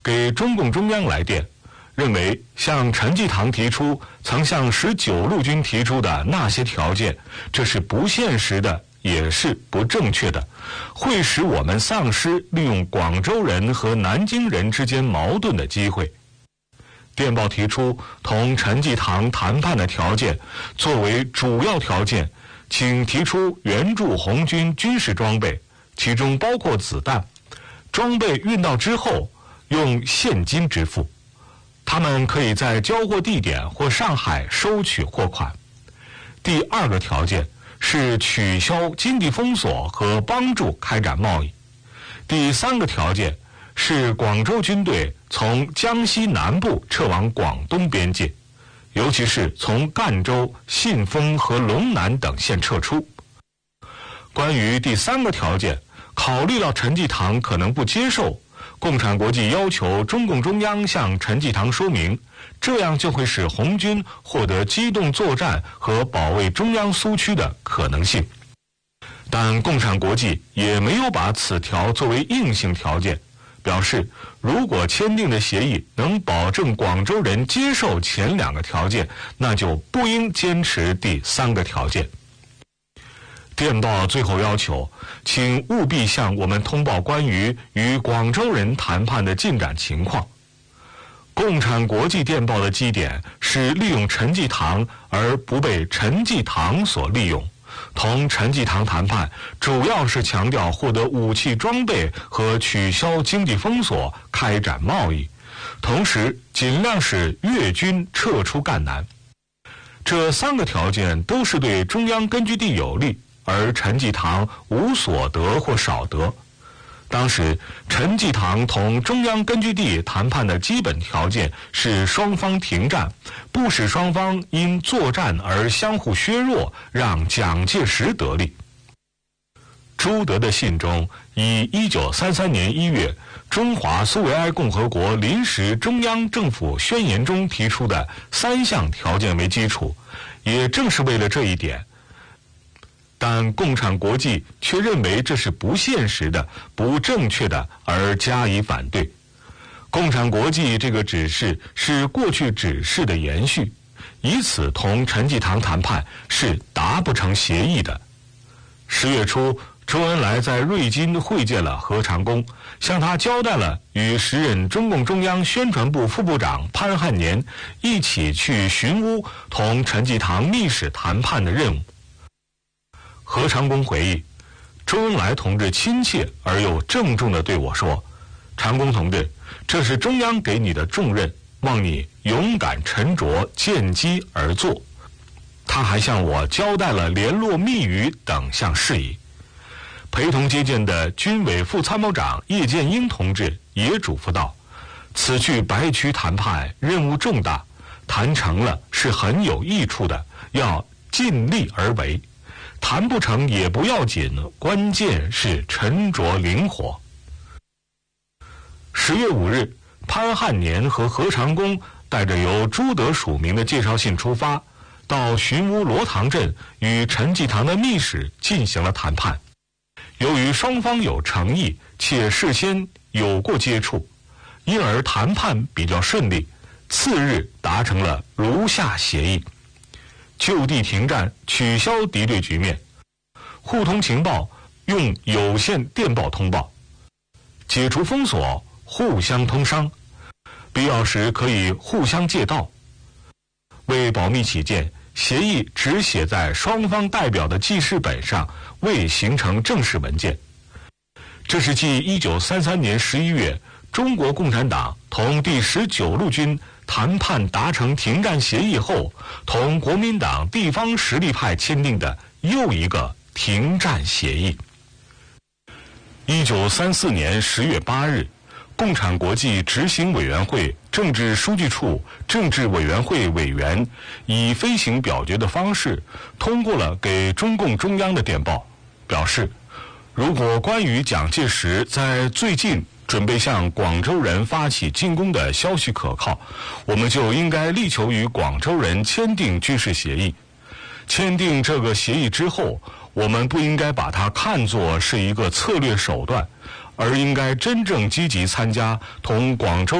给中共中央来电，认为向陈济棠提出曾向19路军提出的那些条件，这是不现实的，也是不正确的，会使我们丧失利用广州人和南京人之间矛盾的机会。电报提出同陈济棠谈判的条件，作为主要条件，请提出援助红军军事装备，其中包括子弹，装备运到之后用现金支付，他们可以在交货地点或上海收取货款。第二个条件是取消经济封锁和帮助开展贸易。第三个条件是广州军队从江西南部撤往广东边界，尤其是从赣州、信丰和龙南等县撤出。关于第三个条件，考虑到陈济棠可能不接受，共产国际要求中共中央向陈济棠说明，这样就会使红军获得机动作战和保卫中央苏区的可能性。但共产国际也没有把此条作为硬性条件，表示如果签订的协议能保证广州人接受前两个条件，那就不应坚持第三个条件。电报最后要求，请务必向我们通报关于与广州人谈判的进展情况。共产国际电报的基点是利用陈济棠而不被陈济棠所利用，同陈济棠谈判主要是强调获得武器装备和取消经济封锁，开展贸易，同时尽量使粤军撤出赣南。这三个条件都是对中央根据地有利，而陈济棠无所得或少得。当时陈济棠同中央根据地谈判的基本条件是双方停战，不使双方因作战而相互削弱，让蒋介石得利。朱德的信中以1933年1月中华苏维埃共和国临时中央政府宣言中提出的3项条件为基础，也正是为了这一点，但共产国际却认为这是不现实的、不正确的，而加以反对。共产国际这个指示是过去指示的延续，以此同陈济棠谈判是达不成协议的。10月初，周恩来在瑞金会见了何长工，向他交代了与时任中共中央宣传部副部长潘汉年一起去寻乌同陈济棠密使谈判的任务。何长工回忆，周恩来同志亲切而又郑重地对我说，长工同志，这是中央给你的重任，望你勇敢沉着，见机而作。他还向我交代了联络密语等项事宜。陪同接见的军委副参谋长叶剑英同志也嘱咐道，此去白区谈判任务重大，谈成了是很有益处的，要尽力而为，谈不成也不要紧，关键是沉着灵活。10月5日，潘汉年和何长工带着由朱德署名的介绍信出发，到寻乌罗塘镇与陈济棠的密使进行了谈判。由于双方有诚意，且事先有过接触，因而谈判比较顺利。次日达成了如下协议：就地停战，取消敌对局面；互通情报，用有线电报通报；解除封锁，互相通商；必要时可以互相借道。为保密起见，协议只写在双方代表的记事本上，未形成正式文件。这是继1933年11月中国共产党同第19路军谈判达成停战协议后，同国民党地方实力派签订的又一个停战协议。1934年10月8日，共产国际执行委员会政治书记处政治委员会委员以飞行表决的方式通过了给中共中央的电报，表示如果关于蒋介石在最近准备向广州人发起进攻的消息可靠，我们就应该力求与广州人签订军事协议。签订这个协议之后，我们不应该把它看作是一个策略手段， 而应该真正积极参加同广州